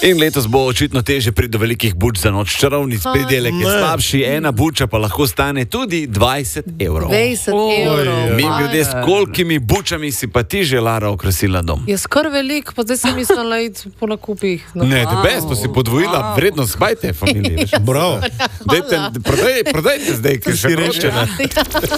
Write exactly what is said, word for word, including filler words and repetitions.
In letos bo očitno teže priti do velikih buč za noč. Čarovnic pridelek je slabši, ena buča pa lahko stane tudi dvajset evrov. dvajset evrov. Mi glede s kolikimi bučami si pa ti že, Lara, okrasila dom? Je skor velik, pa zdaj sem mislila iti po nakupih. No. Ne, tebe, to si podvojila vrednost bajte familije. Bravo. Dajte, prodaj, prodajte zdaj, ker še roče.